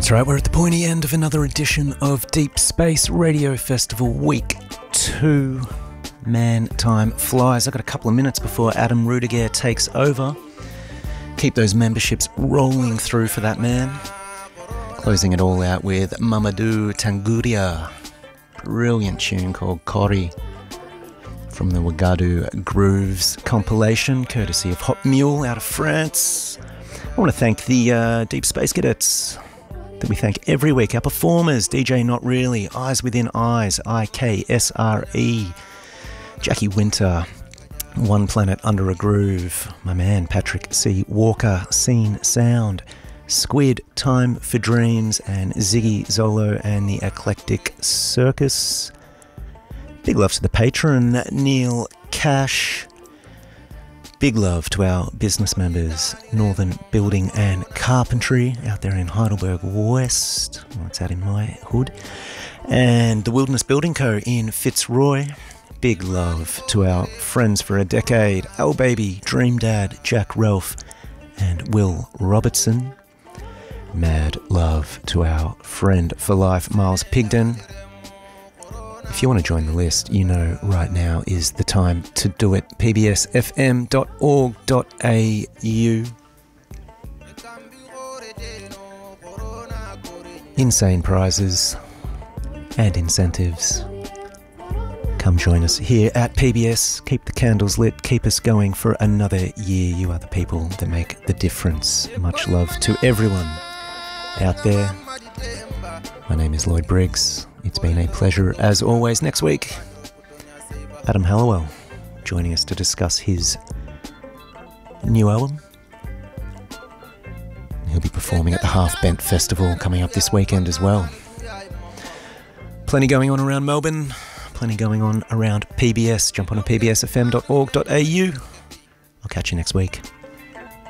That's right, we're at the pointy end of another edition of Deep Space Radio Festival Week 2. Man, time flies. I've got a couple of minutes before Adam Rudiger takes over. Keep those memberships rolling through for that man. Closing it all out with Mamadou Tanguria. Brilliant tune called Kori from the Ouagadou Grooves compilation, courtesy of Hot Mule out of France. I want to thank the Deep Space Cadets that we thank every week. Our performers, DJ Not Really, Eyes Within Eyes, IKSRE, Jackie Winter, One Planet Under a Groove, my man Patrick C. Walker, Scene Sound, Squid, Time for Dreams, and Ziggy Zolo and the Eclectic Circus. Big love to the patron, Neil Cash. Big love to our business members, Northern Building and Carpentry out there in Heidelberg West. Well, it's out in my hood. And the Wilderness Building Co. in Fitzroy. Big love to our friends for a decade, Al Baby, Dream Dad, Jack Ralph, and Will Robertson. Mad love to our friend for life, Miles Pigden. If you want to join the list, you know right now is the time to do it. pbsfm.org.au. Insane prizes and incentives. Come join us here at PBS. Keep the candles lit. Keep us going for another year. You are the people that make the difference. Much love to everyone out there. My name is Lloyd Briggs. It's been a pleasure as always. Next week, Adam Hallowell joining us to discuss his new album. He'll be performing at the Half Bent Festival coming up this weekend as well. Plenty going on around Melbourne, plenty going on around PBS. Jump on to pbsfm.org.au. I'll catch you next week.